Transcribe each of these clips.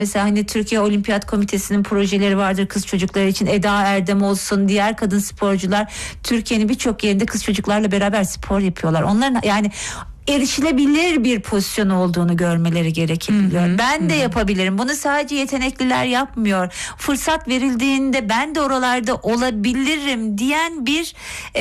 Mesela hani Türkiye Olimpiyat Komitesi'nin projeleri vardır kız çocukları için. Eda Erdem olsun, diğer kadın sporcular Türkiye'nin birçok yerinde kız çocuklarla beraber spor yapıyorlar. Onların yani erişilebilir bir pozisyon olduğunu görmeleri gerekebiliyor. Ben de yapabilirim. Bunu sadece yetenekliler yapmıyor. Fırsat verildiğinde ben de oralarda olabilirim diyen bir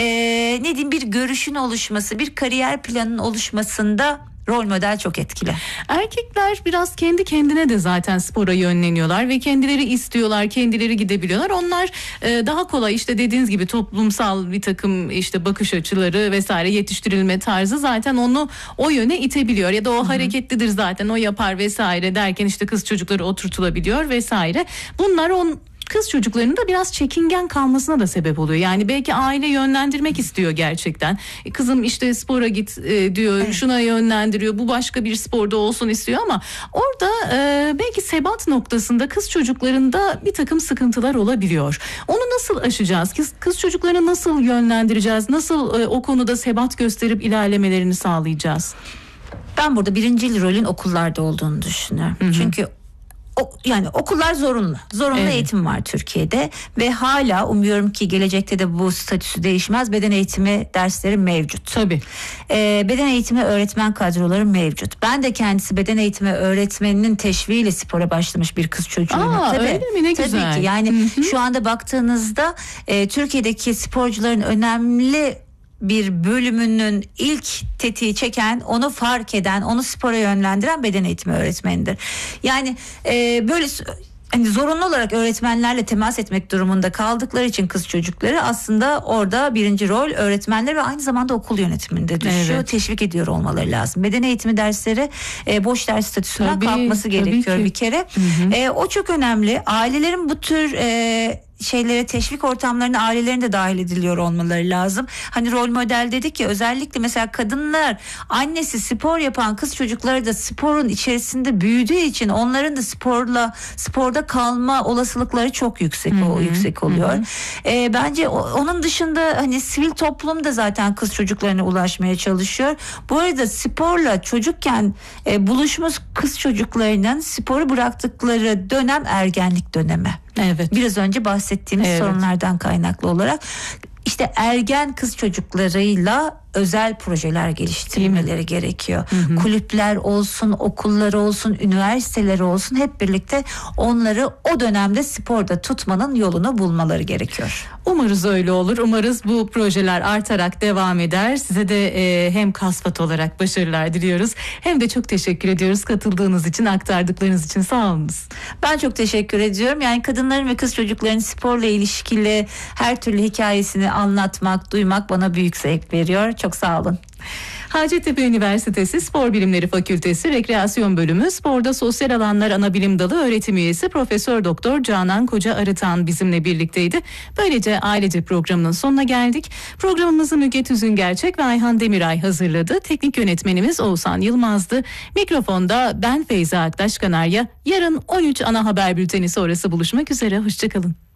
ne diyeyim, bir görüşün oluşması, bir kariyer planının oluşmasında rol model çok etkili. Erkekler biraz kendi kendine de zaten spora yönleniyorlar ve kendileri istiyorlar, kendileri gidebiliyorlar. Onlar daha kolay, işte dediğiniz gibi toplumsal bir takım işte bakış açıları vesaire, yetiştirilme tarzı zaten onu o yöne itebiliyor. Ya da o hareketlidir zaten, o yapar vesaire derken işte kız çocukları oturtulabiliyor vesaire. Bunlar kız çocuklarının da biraz çekingen kalmasına da sebep oluyor. Yani belki aile yönlendirmek istiyor gerçekten. Kızım işte spora git diyor, evet, şuna yönlendiriyor. Bu başka bir sporda olsun istiyor ama orada belki sebat noktasında kız çocuklarında bir takım sıkıntılar olabiliyor. Onu nasıl aşacağız? Kız çocuklarını nasıl yönlendireceğiz? Nasıl o konuda sebat gösterip ilerlemelerini sağlayacağız? Ben burada birincil rolün okullarda olduğunu düşünüyorum. Çünkü yani okullar zorunlu evet, eğitim var Türkiye'de ve hala umuyorum ki gelecekte de bu statüsü değişmez. Beden eğitimi dersleri mevcut. Tabii. Beden eğitimi öğretmen kadroları mevcut. Ben de kendisi beden eğitimi öğretmeninin teşviğiyle spora başlamış bir kız çocuğuyum. Tabii, öyle mi? Ne güzel. Tabii ki yani şu anda baktığınızda Türkiye'deki sporcuların önemli bir bölümünün ilk tetiği çeken, onu fark eden, onu spora yönlendiren beden eğitimi öğretmenidir. Yani böyle hani zorunlu olarak öğretmenlerle temas etmek durumunda kaldıkları için kız çocukları aslında orada birinci rol öğretmenler ve aynı zamanda okul yönetiminde düşüyor. Evet. Teşvik ediyor olmaları lazım. Beden eğitimi dersleri boş ders statüsünden kalkması gerekiyor bir kere. O çok önemli. Ailelerin bu tür şeylere, teşvik ortamlarına ailelerin de dahil ediliyor olmaları lazım. Hani rol model dedik ya, özellikle mesela kadınlar, annesi spor yapan kız çocukları da sporun içerisinde büyüdüğü için onların da sporda kalma olasılıkları çok yüksek oluyor. Bence onun dışında hani sivil toplum da zaten kız çocuklarına ulaşmaya çalışıyor. Bu arada sporla çocukken buluşmuş kız çocuklarının sporu bıraktıkları dönem ergenlik dönemi. Evet. Biraz önce bahsettiğimiz sorunlardan kaynaklı olarak işte ergen kız çocuklarıyla özel projeler geliştirmeleri gerekiyor. Kulüpler olsun, okullar olsun, üniversiteler olsun, hep birlikte onları o dönemde sporda tutmanın yolunu bulmaları gerekiyor. Umarız öyle olur. Umarız bu projeler artarak devam eder. Size de hem kasvat olarak başarılar diliyoruz. Hem de çok teşekkür ediyoruz katıldığınız için, aktardıklarınız için. Sağ olunuz. Ben çok teşekkür ediyorum. Yani kadınların ve kız çocukların sporla ilişkili her türlü hikayesini anlatmak, duymak bana büyük zevk veriyor. Çok sağ olun. Hacettepe Üniversitesi Spor Bilimleri Fakültesi Rekreasyon Bölümü Sporda Sosyal Alanlar Anabilim Dalı öğretim üyesi Profesör Doktor Canan Koca Arıtan bizimle birlikteydi. Böylece ailece programının sonuna geldik. Programımızı Müge Tüzüngerçek ve Ayhan Demiray hazırladı. Teknik yönetmenimiz Oğuzhan Yılmaz'dı. Mikrofonda ben Feyza Aktaş Kanarya. Yarın 13 ana haber bülteni sonrası buluşmak üzere. Hoşçakalın.